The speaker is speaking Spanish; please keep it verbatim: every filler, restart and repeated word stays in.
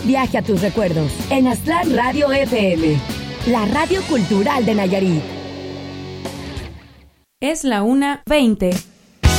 viaje a tus recuerdos en Aztlán Radio F M, la radio cultural de Nayarit. Es la una veinte.